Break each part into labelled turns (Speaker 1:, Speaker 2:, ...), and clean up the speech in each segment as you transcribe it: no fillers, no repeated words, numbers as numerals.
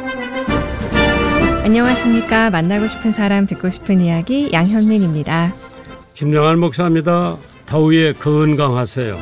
Speaker 1: 안녕하십니까. 만나고 싶은 사람 듣고 싶은 이야기 양현민입니다.
Speaker 2: 김영환 목사입니다. 더위에 건강하세요.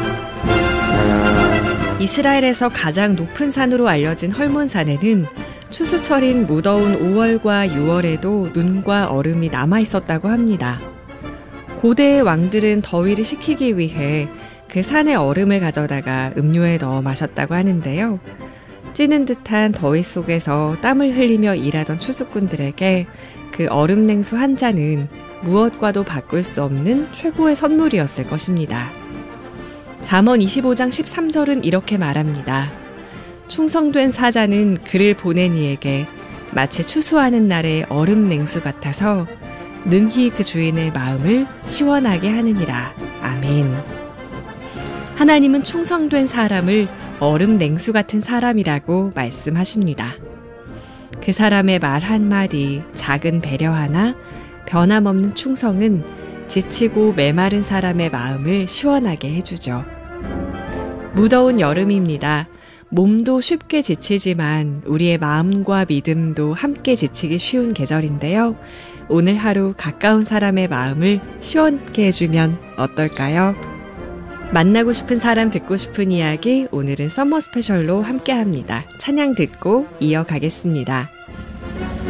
Speaker 1: 이스라엘에서 가장 높은 산으로 알려진 헐몬산에는 추수철인 무더운 5월과 6월에도 눈과 얼음이 남아 있었다고 합니다. 고대의 왕들은 더위를 식히기 위해 그 산의 얼음을 가져다가 음료에 넣어 마셨다고 하는데요. 찌는 듯한 더위 속에서 땀을 흘리며 일하던 추수꾼들에게 그 얼음 냉수 한 잔은 무엇과도 바꿀 수 없는 최고의 선물이었을 것입니다. 잠언 25장 13절은 이렇게 말합니다. 충성된 사자는 그를 보낸 이에게 마치 추수하는 날의 얼음 냉수 같아서 능히 그 주인의 마음을 시원하게 하느니라. 아멘. 하나님은 충성된 사람을 얼음 냉수 같은 사람이라고 말씀하십니다. 그 사람의 말 한마디, 작은 배려 하나, 변함없는 충성은 지치고 메마른 사람의 마음을 시원하게 해주죠. 무더운 여름입니다. 몸도 쉽게 지치지만 우리의 마음과 믿음도 함께 지치기 쉬운 계절인데요. 오늘 하루 가까운 사람의 마음을 시원케 해주면 어떨까요? 만나고 싶은 사람 듣고 싶은 이야기, 오늘은 썸머 스페셜로 함께합니다. 찬양 듣고 이어가겠습니다.